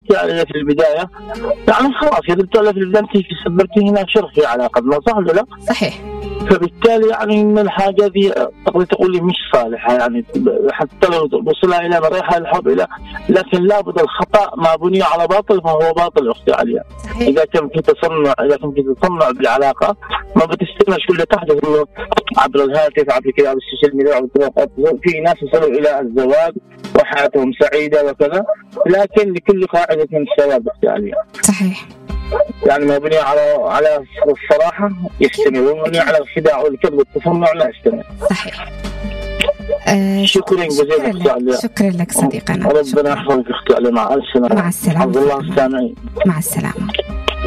أختي عليها في البداية، يعني خلاص إذا بتقول في البداية أنت سبرتي هنا شرخ في علاقتنا، صح ولا لا؟ صحيح. فبالتالي يعني إن الحاجة دي تقدر تقولي مش صالحة، يعني حتى لو وصلها إلى مرحلة الحب إلى، لكن لابد الخطأ ما بني على باطل فهو باطل أختي عليها. إذا كان في تصنع بالعلاقة ما بتستناش كل تحدث إنه عبر الهاتف، عبر كذا، عبر السوشيال ميديا، عبر في ناس وصلوا إلى الزواج وحياتهم سعيدة وكذا، لكن لكل قاعدة من الثواب أختي عليها. صحيح. يعني مبني على الصراحة يستمر، ومبني على الخداع والكذب والتصنع لا يستمر. صحيح. شكرا جزيلا. شكرا لك صديقنا. ربنا يحفظك أختي علي. مع السلامة. مع السلامة. الله السامعين. مع السلامة.